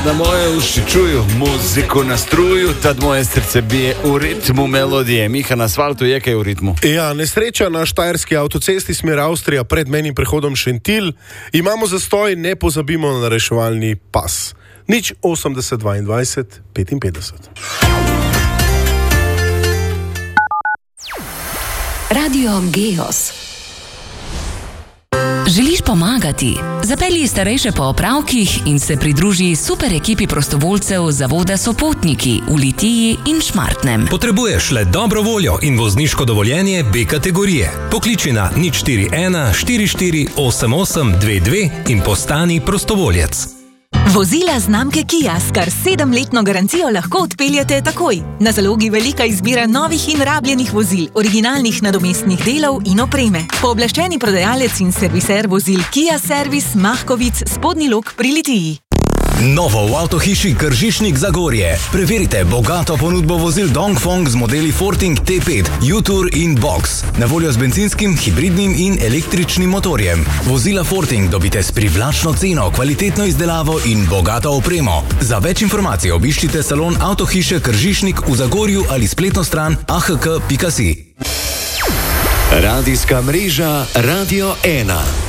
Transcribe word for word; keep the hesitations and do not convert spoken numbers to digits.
Da moje uši čuju muziku na struju, tad moje srce bije u ritmu melodije. Miha, na asfaltu je kaj u ritmu? Ja, nesreča na štajerski avtocesti smer Avstrija pred menim prehodom Šentilj. Imamo zastoj, ne pozabimo na reševalni pas. Nič osemdeset dvaindvajset petinpetdeset. Radio Geos. Želiš pomagati? Zapelji starejše po opravkih in se pridruži super ekipi prostovoljcev Zavoda Sopotniki v Litiji in Šmartnem. Potrebuješ le dobro voljo in vozniško dovoljenje B kategorije. Pokliči na nič štiri ena štiri štiri osem osem dve dve in postani prostovoljec. Vozila znamke Kia s kar sedemletno garancijo lahko odpeljete takoj. Na zalogi velika izbira novih in rabljenih vozil, originalnih nadomestnih delov in opreme. Pooblaščeni prodajalec in serviser vozil Kia Servis Mahkovic, Spodnji Lok pri Litiji. Novo v avtohiši Kržišnik Zagorje. Preverite bogato ponudbo vozil Dongfeng z modeli Forting T pet, U-Tour in Box. Na voljo z benzinskim, hibridnim in električnim motorjem. Vozila Forting dobite s privlačno ceno, kvalitetno izdelavo in bogato opremo. Za več informacij obiščite salon avtohiše Kržišnik v Zagorju ali spletno stran a h k pika si. Radijska mreža Radio ena.